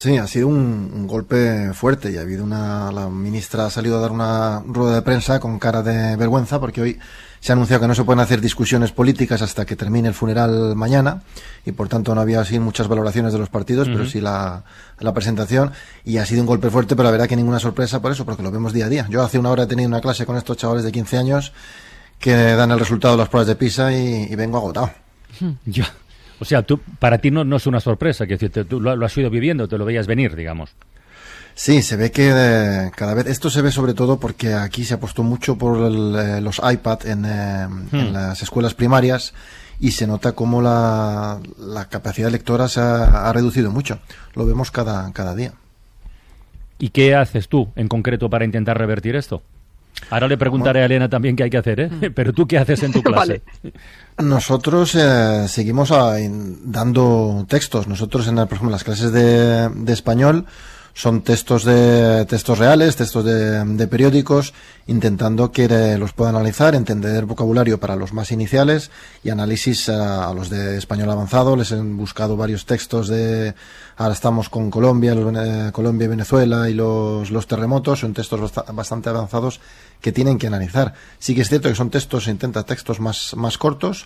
Sí, ha sido un golpe fuerte y ha habido la ministra ha salido a dar una rueda de prensa con cara de vergüenza porque hoy se ha anunciado que no se pueden hacer discusiones políticas hasta que termine el funeral mañana y por tanto no había así muchas valoraciones de los partidos, pero sí la presentación, y ha sido un golpe fuerte, pero la verdad que ninguna sorpresa por eso, porque lo vemos día a día. Yo hace una hora he tenido una clase con estos chavales de 15 años que dan el resultado de las pruebas de PISA y vengo agotado. Ya. O sea, para ti no es una sorpresa, que tú lo has ido viviendo, te lo veías venir, digamos. Sí, se ve que cada vez... Esto se ve sobre todo porque aquí se apostó mucho por los iPad en las escuelas primarias y se nota cómo la capacidad lectora se ha reducido mucho. Lo vemos cada día. ¿Y qué haces tú, en concreto, para intentar revertir esto? Ahora le preguntaré a Elena también qué hay que hacer, ¿eh? Pero tú, ¿qué haces en tu clase? Vale. Nosotros seguimos dando textos. Nosotros, por ejemplo, en las clases de español son textos reales, textos de periódicos, intentando que los puedan analizar, entender vocabulario para los más iniciales y análisis a los de español avanzado. Les he buscado varios textos ahora estamos con Colombia y Venezuela y los terremotos. Son textos bastante avanzados que tienen que analizar. Sí que es cierto que son textos más cortos,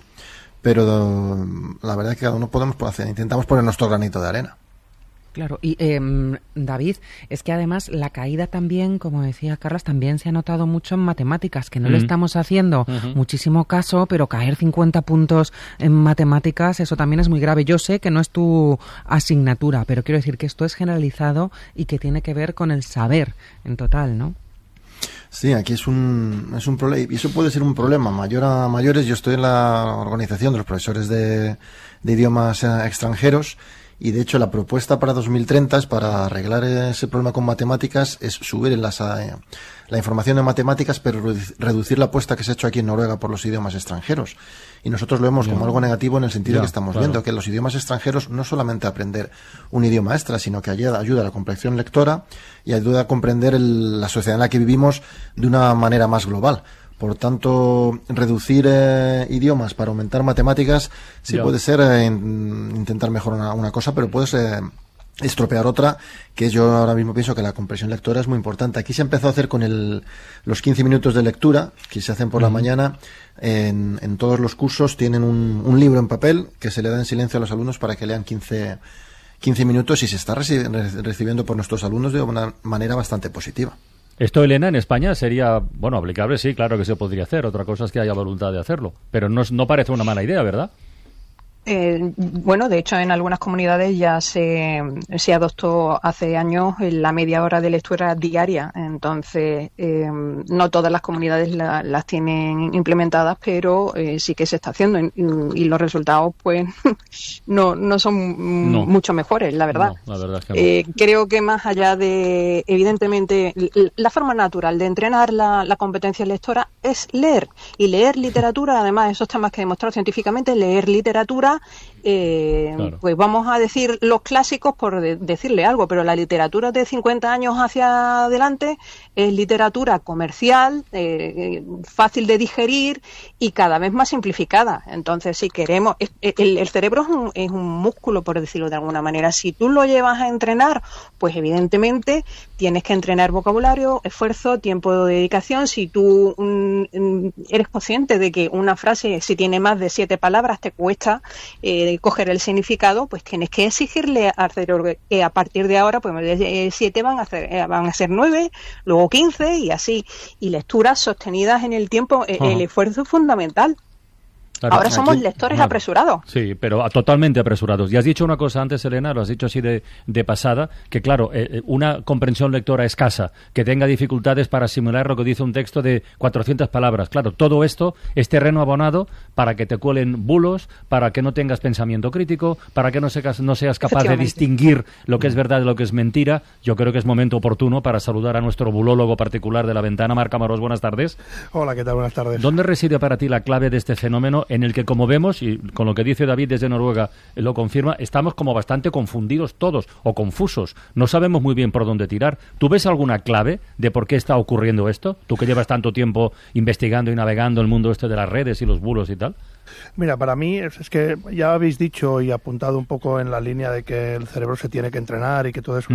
pero la verdad es que cada uno intentamos poner nuestro granito de arena. Claro, y David, es que además la caída también, como decía Carlas, también se ha notado mucho en matemáticas, que no le estamos haciendo muchísimo caso, pero caer 50 puntos en matemáticas, eso también es muy grave. Yo sé que no es tu asignatura, pero quiero decir que esto es generalizado y que tiene que ver con el saber en total, ¿no? Sí, aquí es un problema, y eso puede ser un problema mayor a mayores. Yo estoy en la organización de los profesores de idiomas extranjeros, y de hecho la propuesta para 2030 es para arreglar ese problema con matemáticas, es subir la información en matemáticas, pero reducir la apuesta que se ha hecho aquí en Noruega por los idiomas extranjeros. Y nosotros lo vemos como algo negativo en el sentido que estamos viendo, que los idiomas extranjeros no solamente aprender un idioma extra, sino que ayuda a la comprensión lectora y ayuda a comprender la sociedad en la que vivimos de una manera más global. Por tanto, reducir idiomas para aumentar matemáticas sí puede ser intentar mejorar una cosa, pero puedes estropear otra, que yo ahora mismo pienso que la comprensión lectora es muy importante. Aquí se empezó a hacer con los 15 minutos de lectura, que se hacen por la mañana. En todos los cursos tienen un libro en papel que se le da en silencio a los alumnos para que lean 15 minutos, y se está recibiendo por nuestros alumnos de una manera bastante positiva. Esto, Elena, en España sería, aplicable, sí, claro que se podría hacer. Otra cosa es que haya voluntad de hacerlo. Pero no parece una mala idea, ¿verdad? De hecho, en algunas comunidades ya se adoptó hace años la media hora de lectura diaria. Entonces, no todas las comunidades las tienen implementadas, pero sí que se está haciendo. Y los resultados, pues, no son mucho mejores, la verdad. No, la verdad es que no. Creo que más allá de, evidentemente, la forma natural de entrenar la competencia lectora es leer. Y leer literatura, además, esos temas que he demostrado científicamente, leer literatura, claro. Pues vamos a decir los clásicos por decirle algo, pero la literatura de 50 años hacia adelante es literatura comercial, fácil de digerir y cada vez más simplificada. Entonces, si queremos, el cerebro es un músculo, por decirlo de alguna manera. Si tú lo llevas a entrenar, pues evidentemente tienes que entrenar vocabulario, esfuerzo, tiempo de dedicación. Si tú eres consciente de que una frase, si tiene más de 7 palabras, te cuesta coger el significado, pues tienes que exigirle al cerebro que a partir de ahora, pues de 7 van a ser 9, luego 15 y así. Y lecturas sostenidas en el tiempo, el esfuerzo es fundamental. Claro, ahora somos lectores apresurados. Sí, pero totalmente apresurados. Y has dicho una cosa antes, Elena, lo has dicho así de pasada, que claro, una comprensión lectora escasa, que tenga dificultades para asimilar lo que dice un texto de 400 palabras. Claro, todo esto es terreno abonado para que te cuelen bulos, para que no tengas pensamiento crítico, para que no seas capaz de distinguir lo que es verdad de lo que es mentira. Yo creo que es momento oportuno para saludar a nuestro bulólogo particular de La Ventana, Marc Amorós. Buenas tardes. Hola, ¿qué tal? Buenas tardes. ¿Dónde reside para ti la clave de este fenómeno en el que, como vemos, y con lo que dice David desde Noruega lo confirma, estamos como bastante confundidos todos, o confusos, no sabemos muy bien por dónde tirar? ¿Tú ves alguna clave de por qué está ocurriendo esto? Tú que llevas tanto tiempo investigando y navegando el mundo este de las redes y los bulos y tal. Mira, para mí es que ya habéis dicho y apuntado un poco en la línea de que el cerebro se tiene que entrenar y que todo eso